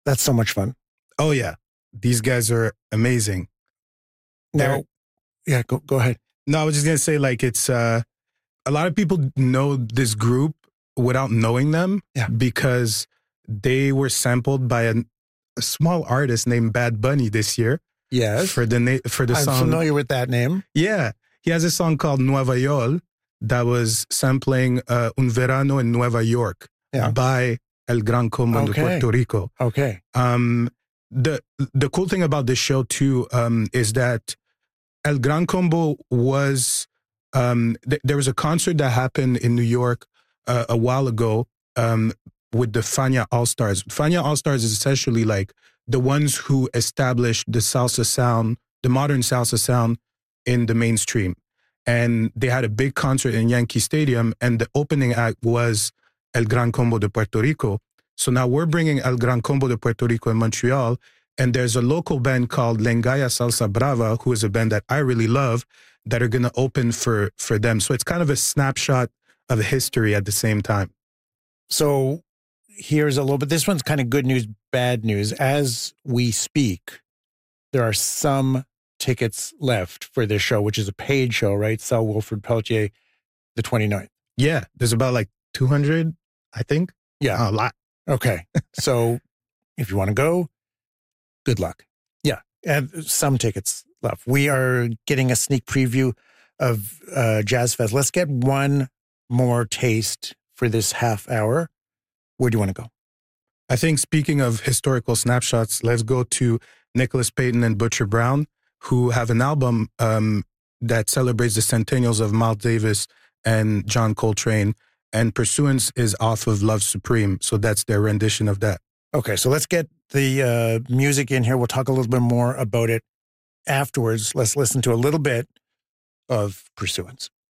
That's so much fun. Oh yeah, these guys are amazing. Now, yeah, go ahead. No, I was just gonna say, like, it's a lot of people know this group without knowing them, because they were sampled by a small artist named Bad Bunny this year. Yes, for the I'm song. familiar with that name. Yeah, he has a song called Nueva York that was sampling Un Verano in Nueva York by El Gran Combo de Puerto Rico. Okay. The cool thing about this show too is that El Gran Combo was there was a concert that happened in New York a while ago with the Fania All-Stars. Fania All-Stars is essentially like the ones who established the salsa sound, the modern salsa sound in the mainstream. And they had a big concert in Yankee Stadium, and the opening act was El Gran Combo de Puerto Rico. So now we're bringing El Gran Combo de Puerto Rico in Montreal, and there's a local band called Lengaya Salsa Brava, who is a band that I really love, that are going to open for them. So it's kind of a snapshot of history at the same time. So here's a little bit. This one's kind of good news, bad news. As we speak, there are some tickets left for this show, which is a paid show, right? Salle Wilfrid Pelletier, the 29th. Yeah, there's about like 200, I think. Yeah. A lot. Okay. So if you want to go, good luck. Yeah. And some tickets left. We are getting a sneak preview of Jazz Fest. Let's get one more taste for this half hour. Where do you want to go? I think, speaking of historical snapshots, let's go to Nicholas Payton and Butcher Brown, who have an album that celebrates the centennials of Miles Davis and John Coltrane, and Pursuance is off of Love Supreme. So that's their rendition of that. Okay, so let's get the music in here. We'll talk a little bit more about it afterwards. Let's listen to a little bit of Pursuance.